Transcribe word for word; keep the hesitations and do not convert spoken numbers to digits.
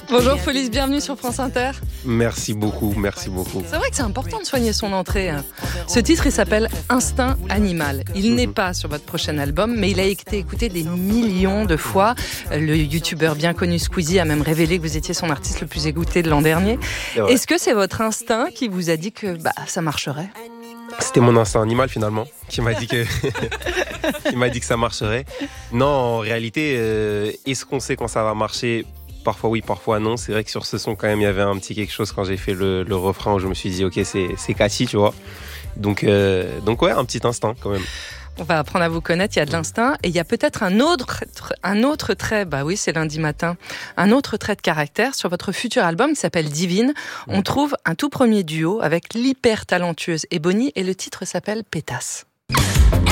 Bonjour Felice, bienvenue sur France Inter. Merci beaucoup, merci beaucoup. C'est vrai que c'est important de soigner son entrée. Ce titre, il s'appelle Instinct Animal. Il mmh. n'est pas sur votre prochain album, mais il a été écouté des millions de fois. Le youtubeur bien connu Squeezie a même révélé que vous étiez son artiste le plus écouté de l'an dernier. Est-ce que c'est votre instinct qui vous a dit que bah, ça marcherait ? C'était mon instinct animal finalement qui m'a dit que qui m'a dit que ça marcherait. Non, en réalité, euh, est-ce qu'on sait quand ça va marcher ? Parfois oui, parfois non. C'est vrai que sur ce son, quand même, il y avait un petit quelque chose quand j'ai fait le, le refrain où je me suis dit, ok, c'est, c'est catchy, tu vois. Donc, euh, donc ouais, un petit instinct quand même. On va apprendre à vous connaître, il y a de l'instinct et il y a peut-être un autre, un autre trait, bah oui, c'est lundi matin, un autre trait de caractère sur votre futur album qui s'appelle Divine. On trouve un tout premier duo avec l'hyper talentueuse Ebony et le titre s'appelle Pétasse.